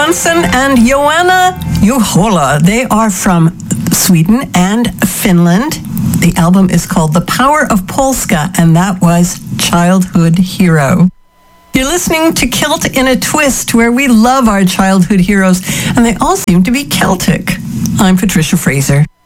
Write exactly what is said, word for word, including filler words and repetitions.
Johansson and Joanna Juhola. They are from Sweden and Finland. The album is called The Power of Polska, and that was Childhood Hero. You're listening to Kilt in a Twist, where we love our childhood heroes, and they all seem to be Celtic. I'm Patricia Fraser.